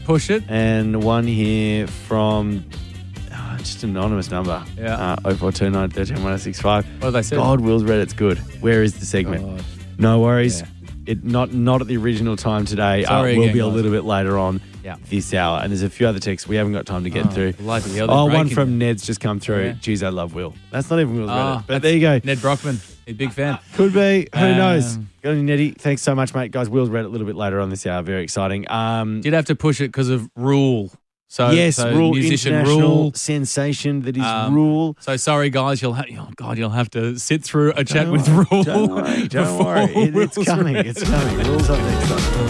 Push it. And one here from just an anonymous number. Yeah. 0429 13 1065. What did they say? God, Will's read it's good. Where is the segment? God. No worries. Yeah. It not at the original time today. Sorry will again, be a guys. little bit later on Yeah. this hour. And there's a few other texts we haven't got time to get through. Bloody hell, Oh, they're one breaking from it. Ned's just come through. Yeah. Geez, I love Will. That's not even Will's read Oh, it. But there you go. Ned Brockman. He's a big fan. Could be. Who Um, knows? Good on you, Neddy. Thanks so much, mate. Guys, Will's read it a little bit later on this hour. Very exciting. Did have to push it because of Rule. So, yes, so Rule, musician international Rule. sensation that is Rule. So sorry, guys. You'll have to sit through a chat with Rule. Don't worry. before It's Rule's coming. read. It's coming. Rule's up next time.